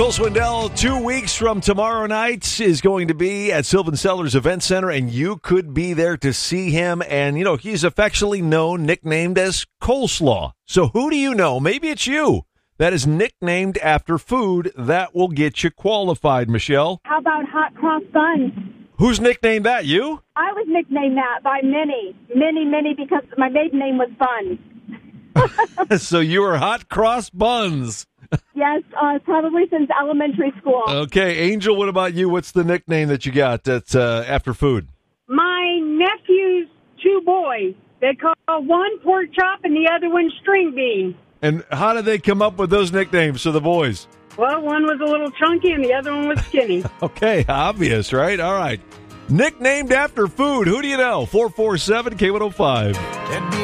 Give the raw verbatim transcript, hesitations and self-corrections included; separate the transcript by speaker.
Speaker 1: Cole Swindell, two weeks from tomorrow night, is going to be at Sylvan Sellers Event Center, and you could be there to see him. And, you know, he's affectionately known, nicknamed as Coleslaw. So who do you know? Maybe it's you. That is nicknamed after food that will get you qualified, Michelle.
Speaker 2: How about hot cross buns?
Speaker 1: Who's nicknamed that? You?
Speaker 2: I was nicknamed that by many, many, many, because my maiden name was Bun.
Speaker 1: So you were hot cross buns.
Speaker 2: Yes, uh, probably since elementary school.
Speaker 1: Okay, Angel, what about you? What's the nickname that you got that's uh, after food?
Speaker 3: My nephew's two boys. They call one pork chop and the other one string bean.
Speaker 1: And how did they come up with those nicknames for the boys?
Speaker 3: Well, one was a little chunky and the other one was skinny.
Speaker 1: Okay, obvious, right? All right. Nicknamed after food. Who do you know? four four seven K one oh five.